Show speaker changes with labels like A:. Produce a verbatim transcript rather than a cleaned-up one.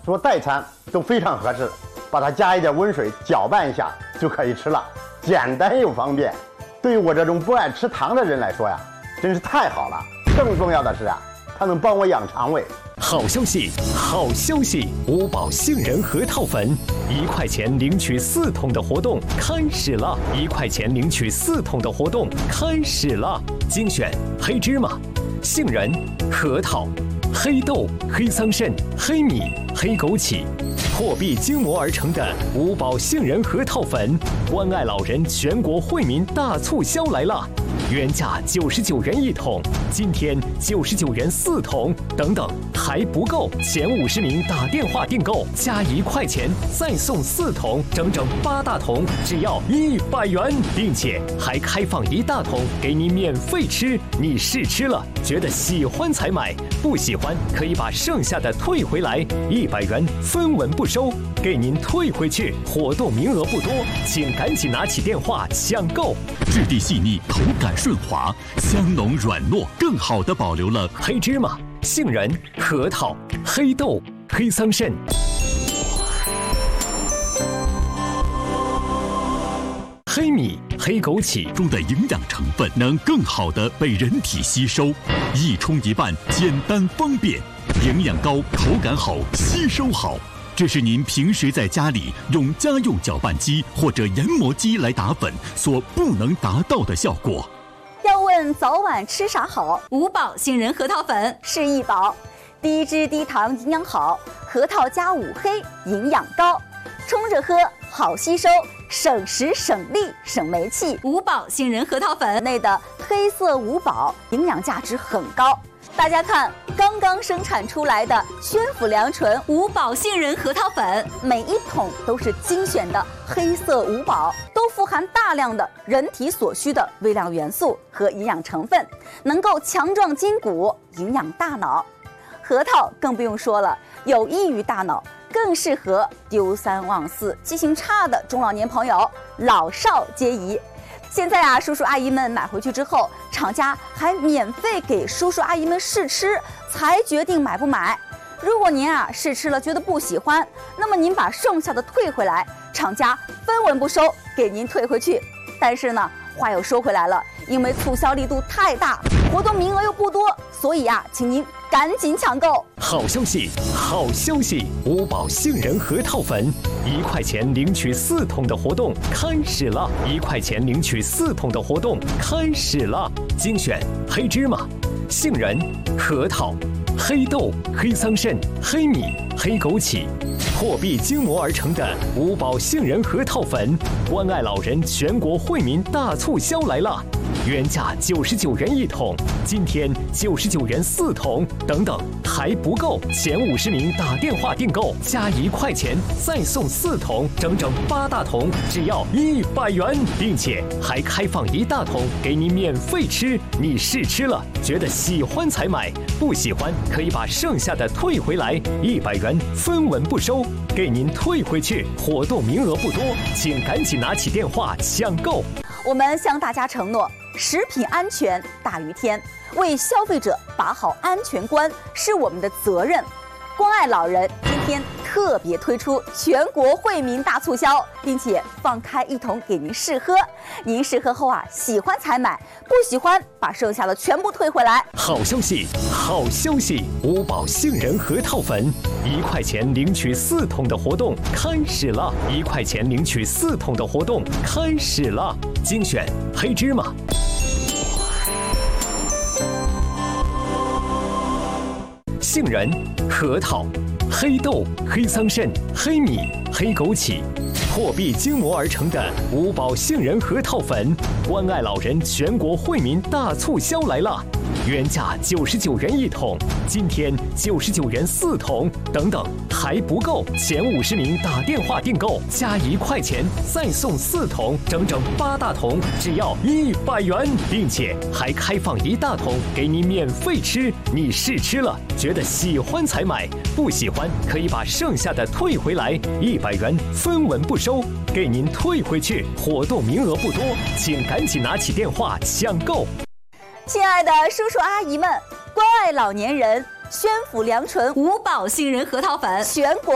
A: 做代餐都非常合适，把它加一点温水搅拌一下就可以吃了，简单又方便。对于我这种不爱吃糖的人来说呀，真是太好了。更重要的是啊，它能帮我养肠胃。
B: 好消息，好消息！五宝杏仁核桃粉，一块钱领取四桶的活动开始了！一块钱领取四桶的活动开始了！精选黑芝麻、杏仁、核桃、黑豆、黑桑葚、黑米、黑枸杞，破壁精磨而成的五宝杏仁核桃粉，关爱老人全国惠民大促销来了！原价九十九元一桶，今天九十九元四桶，等等还不够，前五十名打电话订购加一块钱再送四桶，整整八大桶，只要一百元，并且还开放一大桶给你免费吃。你试吃了，觉得喜欢才买，不喜欢可以把剩下的退回来，一百元分文不收，给您退回去。活动名额不多，请赶紧拿起电话抢购。
C: 质地细腻，口感顺滑，香浓软糯，更好地保留了
B: 黑芝麻、杏仁、核桃、黑豆、黑桑葚、黑米、黑枸杞
C: 中的营养成分，能更好地被人体吸收，一冲一拌，简单方便，营养高，口感好，吸收好。这是您平时在家里用家用搅拌机或者研磨机来打粉所不能达到的效果。
D: 要问早晚吃啥好，
E: 五宝杏仁核桃粉
D: 是一宝，低脂低糖营养好，核桃加五黑营养高，冲着喝好吸收，省时省力省煤气。
E: 五宝杏仁核桃粉
D: 内的黑色五宝营养价值很高。大家看，刚刚生产出来的宣府良醇
E: 五宝杏仁核桃粉，
D: 每一桶都是精选的黑色五宝，都富含大量的人体所需的微量元素和营养成分，能够强壮筋骨，营养大脑。核桃更不用说了，有益于大脑，更适合丢三忘四、记性差的中老年朋友，老少皆宜。现在啊，叔叔阿姨们买回去之后，厂家还免费给叔叔阿姨们试吃，才决定买不买。如果您啊试吃了觉得不喜欢，那么您把剩下的退回来，厂家分文不收，给您退回去。但是呢，话又说回来了，因为促销力度太大，活动名额又不多，所以啊，请您赶紧抢购。
B: 好消息，好消息！五宝杏仁核桃粉，一块钱领取四桶的活动开始了！一块钱领取四桶的活动开始了！精选黑芝麻、杏仁、核桃、黑豆、黑桑葚、黑米、黑枸杞，破壁精磨而成的五宝杏仁核桃粉，关爱老人全国惠民大促销来了！原价九十九元一桶，今天九十九元四桶，等等还不够，前五十名打电话订购加一块钱再送四桶，整整八大桶，只要一百元，并且还开放一大桶给你免费吃。你试吃了，觉得喜欢才买，不喜欢可以把剩下的退回来，一百元分文不收，给您退回去。活动名额不多，请赶紧拿起电话抢购。
D: 我们向大家承诺，食品安全大于天，为消费者把好安全关是我们的责任。关爱老人今天特别推出全国惠民大促销，并且放开一桶给您试喝。您试喝后啊，喜欢才买，不喜欢把剩下的全部退回来。
B: 好消息，好消息！五宝杏仁核桃粉，一块钱领取四桶的活动开始了！一块钱领取四桶的活动开始了！精选黑芝麻、杏仁、核桃、黑豆、黑桑葚、黑米、黑枸杞，破壁精磨而成的五宝杏仁核桃粉，关爱老人全国惠民大促销来了！原价九十九元一桶，今天九十九元四桶，等等还不够，前五十名打电话订购加一块钱再送四桶，整整八大桶，只要一百元，并且还开放一大桶给你免费吃。你试吃了，觉得喜欢才买，不喜欢可以把剩下的退回来，一百元分文不收，给您退回去。活动名额不多，请赶紧拿起电话抢购。
D: 亲爱的叔叔阿姨们，关爱老年人，宣府良醇
E: 五宝杏仁核桃粉，
D: 全国